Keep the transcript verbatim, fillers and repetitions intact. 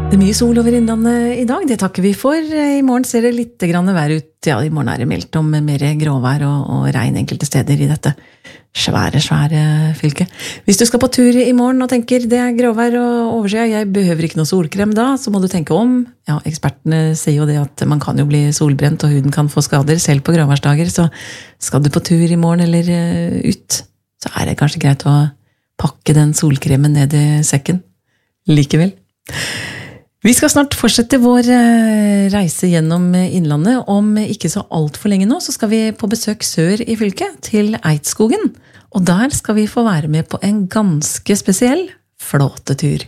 Det er mye sol over innlandet i dag, det takker vi for. I morgen ser det litt grann vær ut. Ja, i morgen er det meldt om mer gråvær og, og regn enkelte steder i dette svære, svære fylket. Hvis du skal på tur i morgen og tenker det er gråvær og oversida, jeg behøver ikke noe solkrem da, så må du tenke om. Ja, ekspertene sier jo det at man kan jo bli solbrent og huden kan få skader selv på gråværsdager, så skal du på tur i morgen eller ut, så er det kanskje greit å pakke den solkremen ned i sekken likevel. Vi skal snart fortsette vår reise gjennom innlandet. Om ikke så alt for lenge nå, så skal vi på besøk sør i fylket, til Eidskogen. Og der skal vi få være med på en ganske spesiell flåtetur.